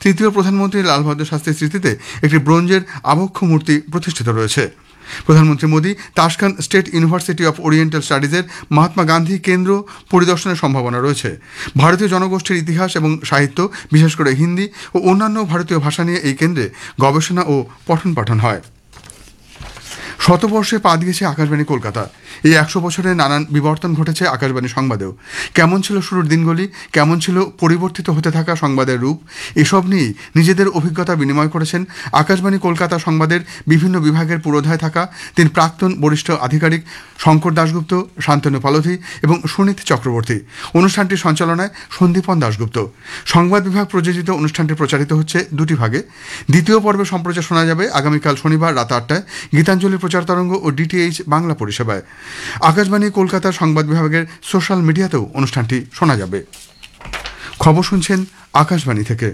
তৃতীয় প্রধানমন্ত্রী লালবাহাদুর শাস্ত্রীর স্মৃতিতে একটি ব্রোঞ্জের আবক্ষ মূর্তি প্রতিষ্ঠিত রয়েছে। প্রধানমন্ত্রী Modi তাশকান্দ state university of oriental স্টাডিজের Mahatma Gandhi কেন্দ্র পরিদর্শনের সম্ভাবনা রয়েছে। ভারতীয় জনগোষ্ঠীর ইতিহাস এবং সাহিত্য, বিশেষ করে হিন্দি ও অন্যান্য ভারতীয় ভাষা নিয়ে এই কেন্দ্রে গবেষণা ও পঠন পাঠন হয়। শতবর্ষে পা দিয়েছে আকাশবাণী কলকাতা। এই 100 বছরে নানান বিবর্তন ঘটেছে আকাশবাণী সংবাদেও। কেমন ছিল শুরুর দিনগুলি, কেমন ছিল পরিবর্তিত হতে থাকা সংবাদের রূপ, এসব নিয়েই নিজেদের অভিজ্ঞতা বিনিময় করেছেন আকাশবাণী কলকাতা সংবাদের বিভিন্ন বিভাগের পুরোধায় থাকা 3 প্রাক্তন বরিষ্ঠ আধিকারিক শঙ্কর দাশগুপ্ত, শান্তনু পালোধি এবং সুনীত চক্রবর্তী। অনুষ্ঠানটির সঞ্চালনায় সন্দীপন দাশগুপ্ত। সংবাদ বিভাগ প্রযোজিত অনুষ্ঠানটি প্রচারিত হচ্ছে 2টি ভাগে। দ্বিতীয় পর্বে সম্প্রচার শোনা যাবে আগামীকাল শনিবার রাত 8টায় গীতাঞ্জলি প্রচার তরঙ্গ ও ডিটিএইচ বাংলা পরিষেবায়। আকাশবাণী কলকাতার সংবাদ বিভাগের সোশ্যাল মিডিয়াতেও অনুষ্ঠানটি শোনা যাবে। খবর শুনছেন আকাশবাণী থেকে।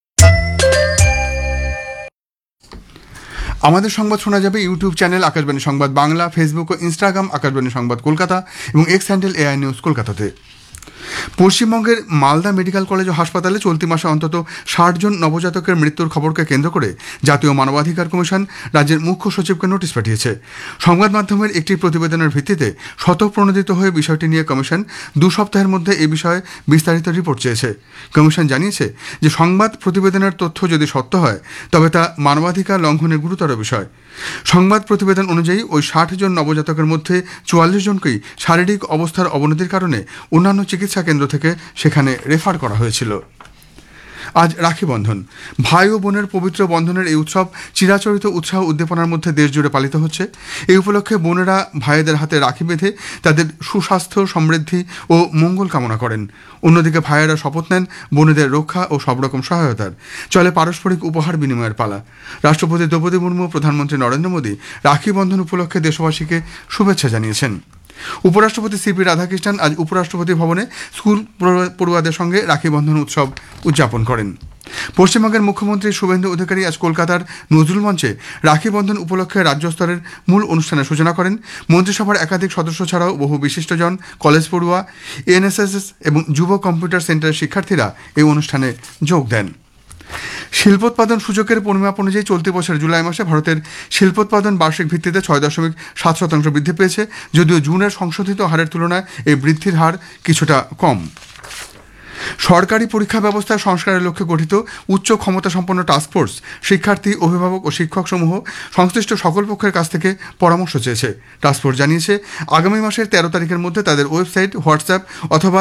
আমাদের সংবাদ শোনা যাবে ইউটিউব চ্যানেল আকাশবাণী সংবাদ বাংলা, ফেসবুক ও ইনস্টাগ্রাম আকাশবাণী সংবাদ কলকাতা এবং এক্স হ্যান্ডেল এআই নিউজ কলকাতাতে। পশ্চিমবঙ্গের মালদা মেডিকেল কলেজ ও হাসপাতালে চলতি মাসে অন্তত 60 জন নবজাতকের মৃত্যুর খবরকে কেন্দ্র করে জাতীয় মানবাধিকার কমিশন রাজ্যের মুখ্য সচিবকে নোটিশ পাঠিয়েছে। সংবাদ মাধ্যমের একটি প্রতিবেদনের ভিত্তিতে স্বতঃপ্রণোদিত হয়ে বিষয়টি নিয়ে কমিশন 2 সপ্তাহের মধ্যে এ বিষয়ে বিস্তারিত রিপোর্ট চেয়েছে। কমিশন জানিয়েছে যে সংবাদ প্রতিবেদনের তথ্য যদি সত্য হয় তবে তা মানবাধিকার লঙ্ঘনের গুরুতর বিষয়। সংবাদ প্রতিবেদন অনুযায়ী ওই 60 জন নবজাতকের মধ্যে 44 জনকেই শারীরিক অবস্থার অবনতির কারণে অন্যান্য চিকিৎসা কেন্দ্র থেকে সেখানে রেফার করা হয়েছিল। আজ রাখি বন্ধন। ভাই ও বোনের পবিত্র বন্ধনের এই উৎসব চিরাচরিত উৎসাহ উদ্দীপনার মধ্যে দেশ জুড়ে পালিত হচ্ছে। এই উপলক্ষে বোনেরা ভাইদের হাতে রাখি বেঁধে তাদের সুস্বাস্থ্য, সমৃদ্ধি ও মঙ্গল কামনা করেন। অন্যদিকে ভাইয়েরা শপথ নেন বোনেদের রক্ষা ও সব রকম সহায়তার। চলে পারস্পরিক উপহার বিনিময়ের পালা। রাষ্ট্রপতি দ্রৌপদী মুর্মু, প্রধানমন্ত্রী নরেন্দ্র মোদী রাখি বন্ধন উপলক্ষে দেশবাসীকে শুভেচ্ছা জানিয়েছেন। উপরাষ্ট্রপতি সিপি রাধাকৃষ্ণন আজ উপরাষ্ট্রপতি ভবনে স্কুল পড়ুয়াদের সঙ্গে রাখি বন্ধন উৎসব উদযাপন করেন। পশ্চিমবঙ্গের মুখ্যমন্ত্রী শুভেন্দু অধিকারী আজ কলকাতার নজরুল মঞ্চে রাখি বন্ধন উপলক্ষে রাজ্য স্তরের মূল অনুষ্ঠানের সূচনা করেন। মন্ত্রিসভার একাধিক সদস্য ছাড়াও বহু বিশিষ্টজন, কলেজ পড়ুয়া, এনএসএস এবং যুব কম্পিউটার সেন্টারের শিক্ষার্থীরা এই অনুষ্ঠানে যোগ দেন। শিল্পোৎপাদন সূচকের পরিমাপ অনুযায়ী চলতি বছর জুলাই মাসে ভারতের শিল্পোৎপাদন বার্ষিক ভিত্তিতে 6.7% বৃদ্ধি পেয়েছে, যদিও জুনের সংশোধিত হারের তুলনায় এই বৃদ্ধির হার কিছুটা কম। সরকারি পরীক্ষা ব্যবস্থায় সংস্কারের লক্ষ্যে গঠিত উচ্চ ক্ষমতা সম্পন্ন টাস্কফোর্স শিক্ষার্থী, অভিভাবক ও শিক্ষকসমূহ সংশ্লিষ্ট সকল পক্ষের কাছ থেকে পরামর্শ চেয়েছে। টাস্কফোর্স জানিয়েছে আগামী মাসের 13 তারিখের মধ্যে তাদের ওয়েবসাইট, হোয়াটসঅ্যাপ অথবা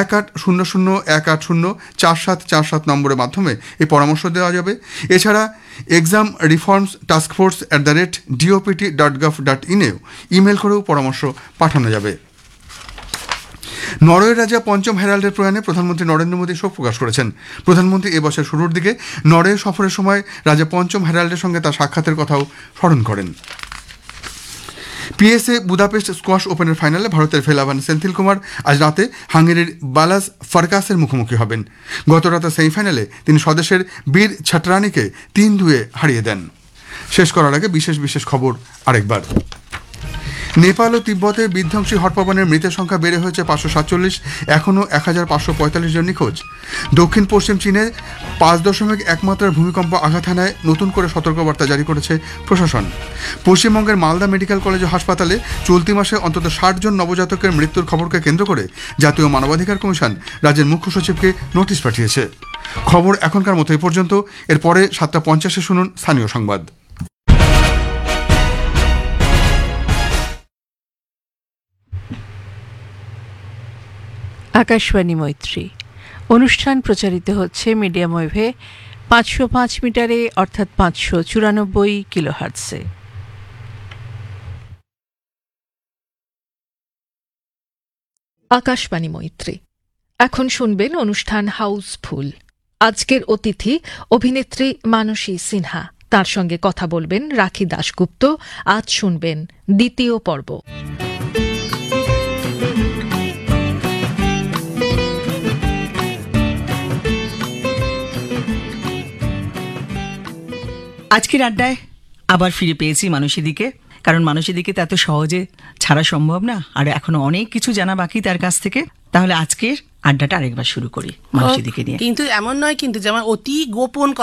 1800 নম্বরের মাধ্যমে এই পরামর্শ দেওয়া যাবে। এছাড়া এক্সাম রিফর্মস taskforce@dopt.gov.in এও ইমেল করেও পরামর্শ পাঠানো যাবে। নরওয়ের রাজা পঞ্চম হ্যারাল্ডের প্রয়াণে প্রধানমন্ত্রী নরেন্দ্র মোদী শোক প্রকাশ করেছেন। প্রধানমন্ত্রী এবছর শুরুর দিকে নরওয়ে সফরের সময় রাজা পঞ্চম হ্যারাল্ডের সঙ্গে তার সাক্ষাতের কথাও স্মরণ করেন। পিএসএ বুদাপেস্ট স্কোয়াশ ওপেনের ফাইনালে ভারতের ফেলাভান সেন্থিলকুমার আজ রাতে হাঙ্গেরির বালাজ ফারকাসের মুখোমুখি হবেন। গত রাতে সেমিফাইনালে তিনি স্বদেশের বীর ছাটরানিকে 3-2 হারিয়ে দেন। শেষ করার আগে বিশেষ খবর আরেকবার। নেপাল ও তিব্বতে বিধ্বংসী হটপবনের মৃতের সংখ্যা বেড়ে হয়েছে 547, এখনও 1545 জন নিখোঁজ। দক্ষিণ পশ্চিম চীনে 5.1 মাত্রার ভূমিকম্প আঘাত হানায় নতুন করে সতর্কবার্তা জারি করেছে প্রশাসন। পশ্চিমবঙ্গের মালদা মেডিকেল কলেজ ও হাসপাতালে চলতি মাসে অন্তত 60 জন নবজাতকের মৃত্যুর খবরকে কেন্দ্র করে জাতীয় মানবাধিকার কমিশন রাজ্যের মুখ্য সচিবকে নোটিশ পাঠিয়েছে। খবর এখনকার মতো এই পর্যন্ত। এরপরে 7:50 শুনুন স্থানীয় সংবাদ। আকাশবাণী মৈত্রী অনুষ্ঠান প্রচারিত হচ্ছে মিডিয়াম ওয়েভে 505 মিটারে অর্থাৎ 594 কিলোহার্টজে। আকাশবাণী মৈত্রী। এখন শুনবেন অনুষ্ঠান হাউসফুল। আজকের অতিথি অভিনেত্রী মানসী সিনহা। তার সঙ্গে কথা বলবেন রাখি দাশগুপ্ত। আজ শুনবেন দ্বিতীয় পর্ব। আজকের আড্ডায় আবার ফিরে পেয়েছি মানসীদিকে, কারণ মানসীদিকে তো এত সহজে ছাড়া সম্ভব না, আর এখনো অনেক কিছু জানা বাকি তার কাছ থেকে। তাহলে আজকের আড্ডাটা আরেকবার শুরু করি মানসীদিকে নিয়ে। কিন্তু এমন নয় কিন্তু, যেমন অতি গোপন